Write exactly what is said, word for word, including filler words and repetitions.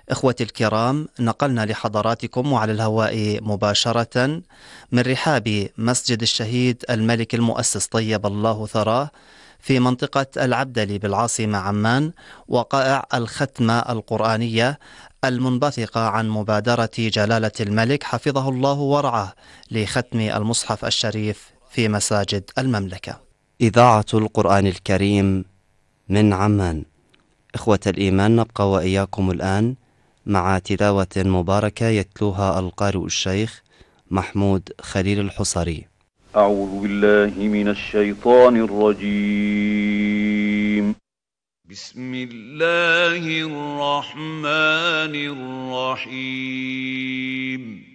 إخوتي الكرام، نقلنا لحضراتكم وعلى الهواء مباشرة من رحاب مسجد الشهيد الملك المؤسس طيب الله ثراه في منطقة العبدلي بالعاصمة عمان، وقائع الختمة القرآنية المنبثقة عن مبادرة جلالة الملك حفظه الله ورعاه لختم المصحف الشريف في مساجد المملكة. إذاعة القرآن الكريم من عمان. إخوة الإيمان، نبقى وإياكم الآن مع تلاوة مباركة يتلوها القارئ الشيخ محمود خليل الحصري. أعوذ بالله من الشيطان الرجيم. بسم الله الرحمن الرحيم.